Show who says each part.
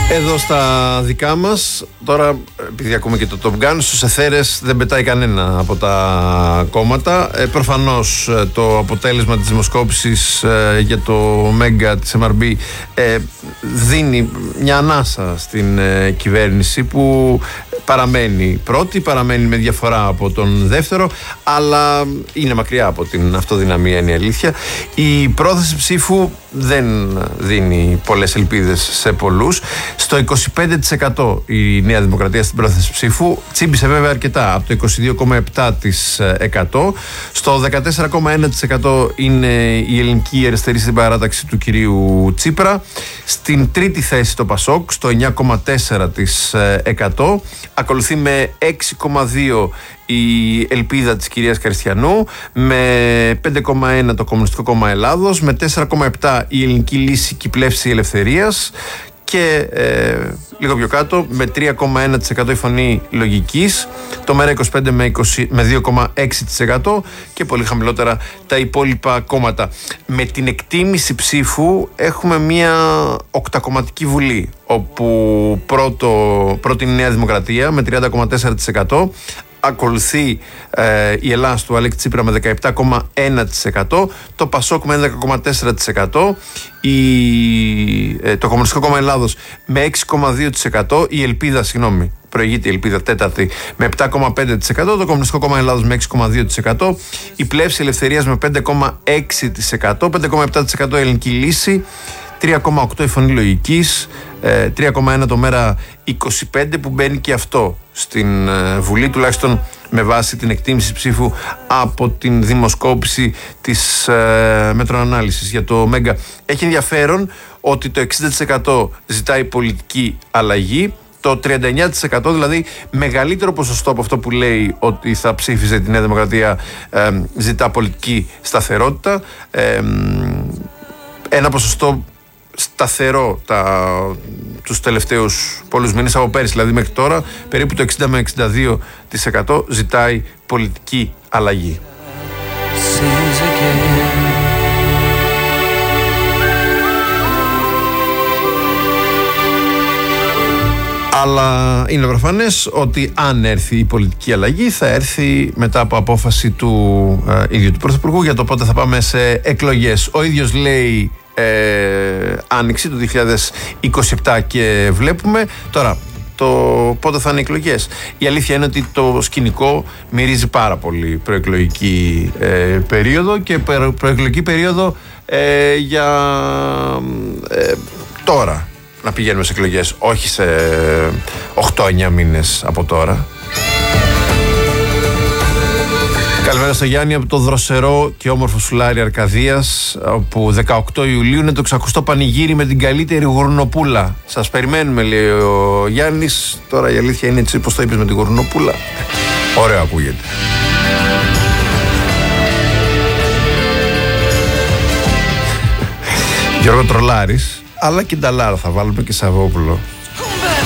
Speaker 1: Εδώ στα δικά μας, τώρα επειδή ακούμε και το Top Gun, στους εθέρες δεν πετάει κανένα από τα κόμματα. Προφανώς το αποτέλεσμα της δημοσκόπησης για το Μέγκα της MRB δίνει μια ανάσα στην κυβέρνηση που παραμένει πρώτη, παραμένει με διαφορά από τον δεύτερο, αλλά είναι μακριά από την αυτοδυναμία, είναι η αλήθεια. Η πρόθεση ψήφου δεν δίνει πολλές ελπίδες σε πολλούς. Στο 25% η Νέα Δημοκρατία στην πρόθεση ψήφου, τσίμπησε βέβαια αρκετά, από το 22,7%. Στο 14,1% είναι η Ελληνική Αριστερή στην παράταξη του κυρίου Τσίπρα. Στην τρίτη θέση το Πασόκ, στο 9,4%. Ακολουθεί με 6,2% η Ελπίδα της κυρίας Καριστιανού, με 5,1% το Κομμουνιστικό Κόμμα Ελλάδος, με 4,7% η Ελληνική Λύση και η Πλεύση Ελευθερίας και λίγο πιο κάτω με 3,1% η Φωνή Λογικής, το ΜΕΡΑ25 με 2,6% και πολύ χαμηλότερα τα υπόλοιπα κόμματα. Με την εκτίμηση ψήφου έχουμε μια οκτακομματική βουλή, όπου πρώτη είναι η Νέα Δημοκρατία με 30,4%, ακολουθεί η Ελλάς του Αλέξη Τσίπρα με 17,1%, το Πασόκ με 11,4%, το Κομμουνιστικό Κόμμα Ελλάδος με 6,2%, η Ελπίδα, προηγείται η Ελπίδα τέταρτη με 7,5%, το Κομμουνιστικό Κόμμα Ελλάδος με 6,2%, η Πλεύση Ελευθερίας με 5,6%, 5,7% η Ελληνική Λύση, 3,8% η Φωνή Λογικής, 3,1% το ΜΕΡΑ25 που μπαίνει και αυτό στην Βουλή, τουλάχιστον με βάση την εκτίμηση ψήφου από την δημοσκόπηση της Μετροανάλυσης για το Μέγκα. Έχει ενδιαφέρον ότι το 60% ζητάει πολιτική αλλαγή, το 39%, δηλαδή μεγαλύτερο ποσοστό από αυτό που λέει ότι θα ψήφιζε τη Νέα Δημοκρατία, ζητά πολιτική σταθερότητα, ένα ποσοστό σταθερό τους τελευταίους πολλούς μήνες από πέρυσι, δηλαδή μέχρι τώρα περίπου το 60 με 62% ζητάει πολιτική αλλαγή. Αλλά είναι προφανές ότι αν έρθει η πολιτική αλλαγή θα έρθει μετά από απόφαση του ίδιου του Πρωθυπουργού για το πότε θα πάμε σε εκλογές. Ο ίδιος λέει Άνοιξη του 2027 και βλέπουμε τώρα το πότε θα είναι οι εκλογές. Η αλήθεια είναι ότι το σκηνικό μυρίζει πάρα πολύ προεκλογική περίοδο και προεκλογική περίοδο για τώρα να πηγαίνουμε σε εκλογές, όχι σε 8-9 μήνες από τώρα. Καλημέρα στο Γιάννη από το δροσερό και όμορφο Σουλάρι Αρκαδίας, όπου 18 Ιουλίου είναι το 600 πανηγύρι με την καλύτερη γουρνοπούλα. Σας περιμένουμε, λέει ο Γιάννης. Τώρα η αλήθεια είναι έτσι, πώς το είπες με την γουρνοπούλα. Ωραίο ακούγεται. Γιώργο τρολάρης, αλλά και νταλάρα θα βάλουμε και Σαββόπουλο.